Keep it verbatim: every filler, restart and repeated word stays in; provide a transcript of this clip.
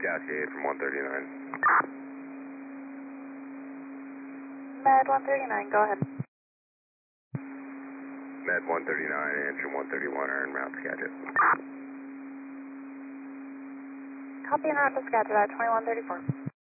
Cascade from one thirty-nine. Med one thirty-nine, go ahead. Med one thirty-nine, engine one thirty-one are en route to Skagit. Copy en route to Skagit at twenty-one thirty-four.